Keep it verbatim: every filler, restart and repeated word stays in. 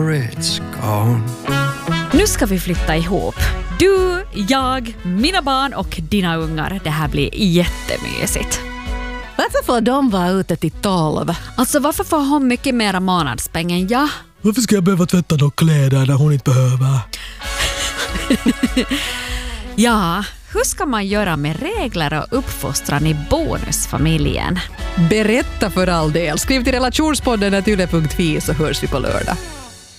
It's gone. Nu ska vi flytta ihop. Du, jag, mina barn och dina ungar. Det här blir jättemysigt. Varför får de vara ute till tolv? Alltså varför får hon mycket mera månadspeng än jag? Varför ska jag behöva tvätta de kläder när hon inte behöver? Ja, hur ska man göra med regler och uppfostran i bonusfamiljen? Berätta för all del. Skriv till relationspodden at yle punkt fi så hörs vi på lördag.